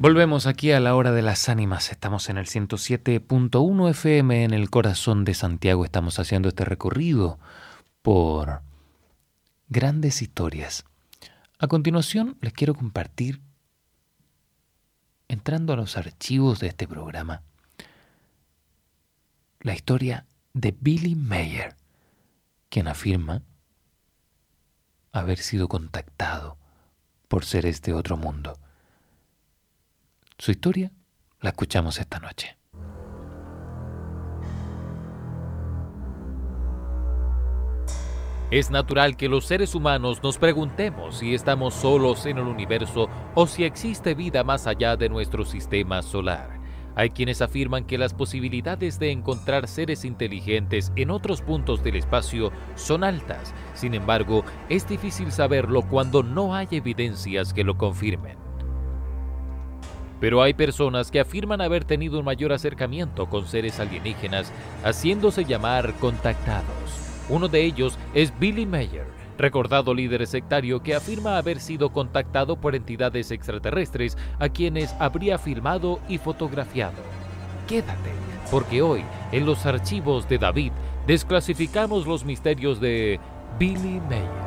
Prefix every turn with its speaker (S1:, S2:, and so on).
S1: Volvemos aquí a la hora de las ánimas. Estamos en el 107.1 FM en el corazón de Santiago. Estamos haciendo este recorrido por grandes historias. A continuación les quiero compartir, entrando a los archivos de este programa, la historia de Billy Mayer, quien afirma haber sido contactado por seres de otro mundo. Su historia la escuchamos esta noche.
S2: Es natural que los seres humanos nos preguntemos si estamos solos en el universo o si existe vida más allá de nuestro sistema solar. Hay quienes afirman que las posibilidades de encontrar seres inteligentes en otros puntos del espacio son altas. Sin embargo, es difícil saberlo cuando no hay evidencias que lo confirmen. Pero hay personas que afirman haber tenido un mayor acercamiento con seres alienígenas, haciéndose llamar contactados. Uno de ellos es Billy Mayer, recordado líder sectario que afirma haber sido contactado por entidades extraterrestres a quienes habría filmado y fotografiado. Quédate, porque hoy, en los archivos de David, desclasificamos los misterios de Billy Mayer.